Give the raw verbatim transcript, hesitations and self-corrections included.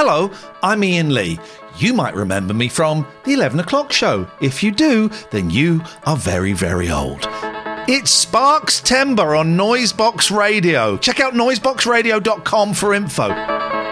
Hello, I'm Ian Lee. You might remember me from the eleven o'clock show. If you do, then you are very, very old. It's Sparks Timber on Noisebox Radio. Check out noisebox radio dot com for info.